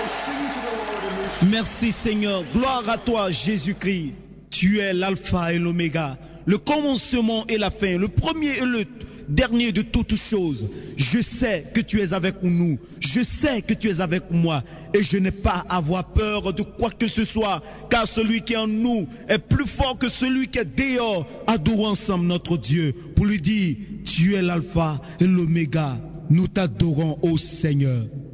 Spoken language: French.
Merci Seigneur, gloire à toi Jésus-Christ. Tu es l'alpha et l'oméga, le commencement et la fin, le premier et le dernier de toutes choses. Je sais que tu es avec nous, je sais que tu es avec moi et je n'ai pas à avoir peur de quoi que ce soit, car celui qui est en nous est plus fort que celui qui est dehors. Adorons ensemble notre Dieu pour lui dire, tu es l'alpha et l'oméga. Nous t'adorons, ô Seigneur.